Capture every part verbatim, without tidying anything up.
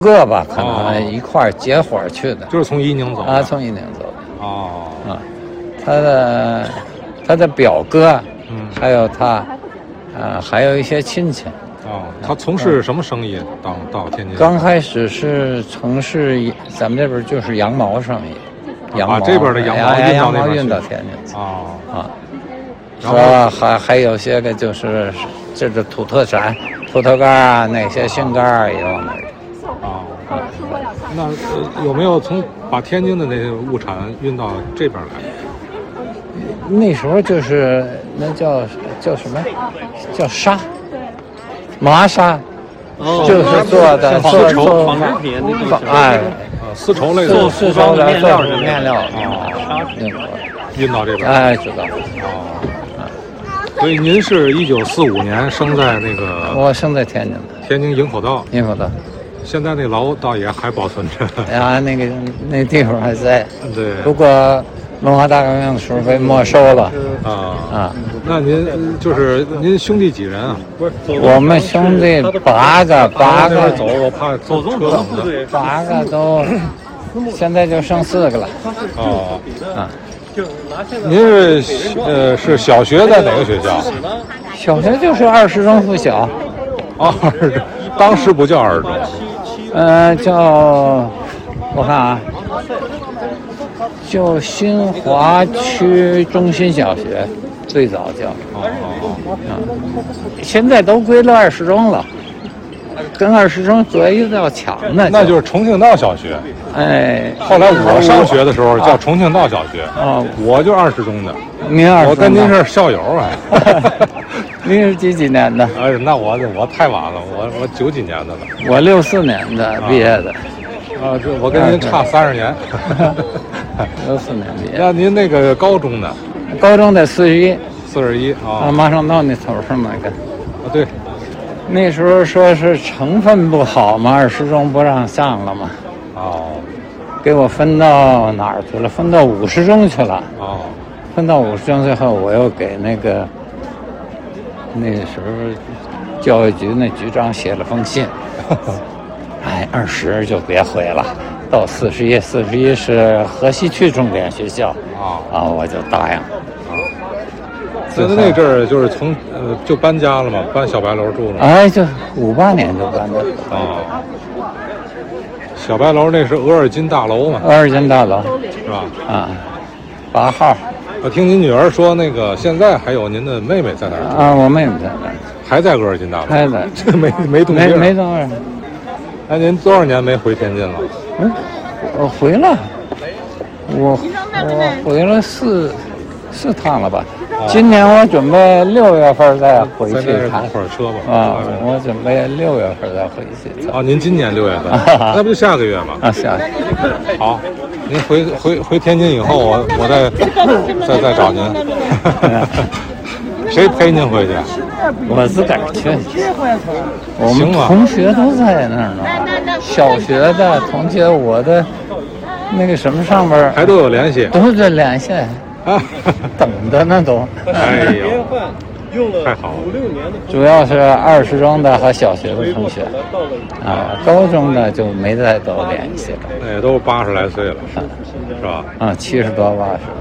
个吧，可能一块儿结伙去的， 就是从伊宁走啊，从伊宁走的。 哦， 啊，他的他的表哥， 嗯， 还有他，呃，还有一些亲戚。 哦，他从事什么生意？到到天津？ 刚开始是从事咱们这边就是羊毛生意，羊毛把这边的羊毛运到那边运到天津。 哦啊， 然后还还有些个就是这个土特产，葡萄干啊，那些杏干啊也往那儿。 啊，那、呃、有没有从把天津的那些物产运到这边来？ 那时候就是那叫叫什么？叫纱，麻纱，哦、就是做的做做纺织品那种。 哎， 呃，丝绸类的，丝绸的面料面料啊，运到这边。 哎，知道。 哦。所以您是一九四五年生在那个？ 我生在天津的。 天津营口道。 营口道。 现在那楼倒也还保存着。 哎呀，那个那地方还在。 对。 不过文化大革命的时候被没收了。 啊啊。 那您就是您兄弟几人啊？ 我们兄弟八个，八个。 走，我怕走错了。 八个都，现在就剩四个了。 哦。 啊。 您是呃是小学在哪个学校？ 小学就是二十中附小。 哦，当时不叫二十中。 呃，叫我看啊，叫新华区中心小学，最早叫。 哦哦哦。啊，现在都归了二十中了，跟二十中左右要抢呢。 那就是重庆道小学。 哎， 后来我上学的时候叫重庆道小学。 哦， 我就二十中的。 您二十中的？ 我跟您是校友哎。 您是几几年的？ 哎，那我我太晚了，我我九几年的了。 我六四年的毕业的。 啊，这我跟您差三十年。 六四年毕业。 那您那个高中的？ 高中的四十一。 四十一啊。 啊，马上到那头上那个。 啊，对。 那时候说是成分不好嘛，二十中不让上了嘛。 哦。 给我分到哪儿去了？分到五十中去了。 哦。 分到五十中最后，我又给那个。那时候，教育局那局长写了封信，哎，二十就别回了，到四十一，四十一是河西区重点学校啊， 啊，我就答应。 啊，所以那阵儿就是从呃就搬家了嘛，搬小白楼住了。 哎，就五八年就搬的。 啊，小白楼那是额尔金大楼嘛？ 额尔金大楼是吧？ 啊，八号。 我听您女儿说，那个现在还有您的妹妹在那儿啊，我妹妹在那儿， 还在额尔金大楼， 还在， 这没没动静， 没没动静。 哎，您多少年没回天津了？ 嗯，我回了，我我回了四四趟了吧？哦、今年我准备六月份再回去一趟。 等会儿车吧。 啊，我准备六月份再回去。 啊，您今年六月份，那不就下个月吗？ 啊，下个月。 好。您回回回天津以后，我我再再再找您。谁陪您回去？ 我自个儿去。我们同学都在那儿呢，小学的同学，我的那个什么上面还都有联系， 都在联系啊，等着呢都。 哎呦。太好了， 主要是二十中的和小学的同学，啊，高中的就没再多联系了。 那也都八十来岁了，是吧？ 啊，七十多八十。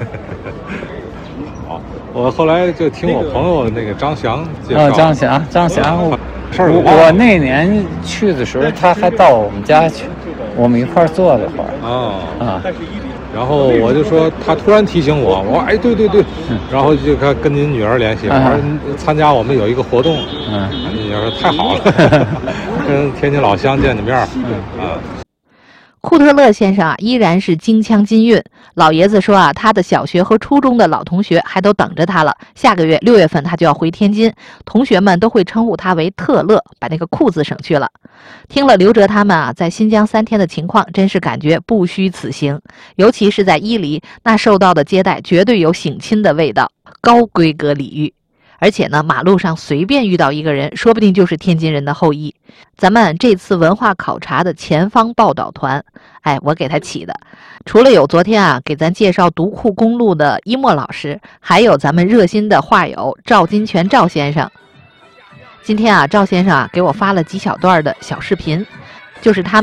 好，我后来就听我朋友那个张翔介绍。 啊，张翔，张翔，我我那年去的时候，他还到我们家去，我们一块儿坐了会儿。 哦。 啊。 然后我就说，他突然提醒我，我说哎，对对对，然后就跟跟您女儿联系，我说参加我们有一个活动， 嗯， 您女儿说太好了，跟天津老乡见见面，啊。 库特勒先生啊，依然是京腔京韵。老爷子说啊，他的小学和初中的老同学还都等着他了。下个月六月份他就要回天津，同学们都会称呼他为特勒，把那个库字省去了。听了刘哲他们啊在新疆三天的情况，真是感觉不虚此行。尤其是在伊犁，那受到的接待绝对有省亲的味道，高规格礼遇。而且呢，马路上随便遇到一个人，说不定就是天津人的后裔。咱们这次文化考察的前方报道团，哎，我给他起的，除了有昨天啊给咱介绍独库公路的一墨老师，还有咱们热心的画友赵金泉赵先生。今天啊，赵先生啊给我发了几小段的小视频， 就是他